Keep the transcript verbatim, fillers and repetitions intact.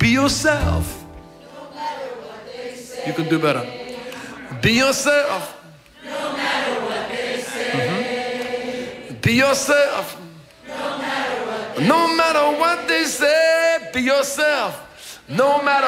Be yourself. You can do better. Be yourself. No matter what they say. Mm-hmm. Be yourself. No matter what they No matter what they say. Be yourself. No matter